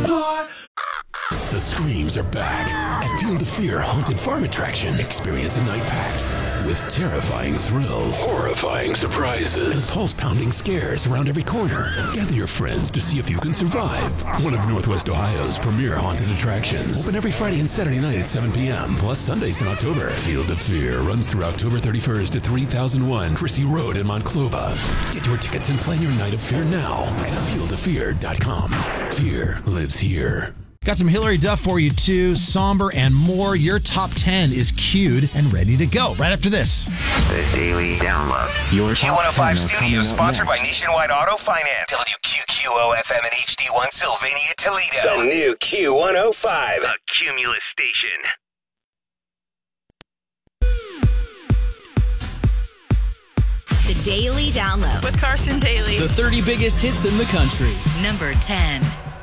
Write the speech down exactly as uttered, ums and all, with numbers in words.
The screams are back at Field of Fear Haunted Farm Attraction. Experience a night packed with terrifying thrills, horrifying surprises, and pulse-pounding scares around every corner. Gather your friends to see if you can survive. One of Northwest Ohio's premier haunted attractions. Open every Friday and Saturday night at seven p.m. plus Sundays in October. Field of Fear runs through October thirty-first at three thousand one Crissy Road in Monclova. Get your tickets and plan your night of fear now at field of fear dot com. Fear lives here. Got some Hillary Duff for you, too. Somber and more. Your top ten is queued and ready to go right after this. The Daily Download. Your Q one oh five Studios, sponsored by Nationwide Auto Finance. W Q Q O F M and H D one Sylvania, Toledo. The new Q one oh five. The Cumulus Station. The Daily Download. With Carson Daly. The thirty biggest hits in the country. Number ten.